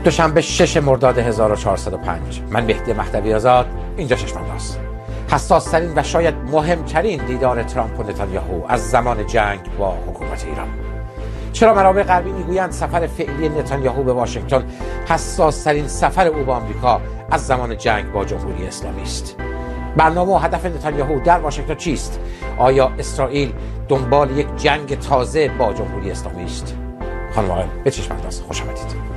دوشنبه 6 مرداد 1405. من مهدی مهدوی آزاد، اینجا چشم‌انداز. حساس‌ترین و شاید مهمترین دیدار ترامپ و نتانیاهو از زمان جنگ با حکومت ایران. چرا منابع غربی میگویند سفر فعلی نتانیاهو به واشنگتن حساس‌ترین سفر او به آمریکا از زمان جنگ با جمهوری اسلامی است؟ برنامه و هدف نتانیاهو در واشنگتن چیست؟ آیا اسرائیل دنبال یک جنگ تازه با جمهوری اسلامی است؟ خانم آقایان، به چشم‌انداز خوش آمدید.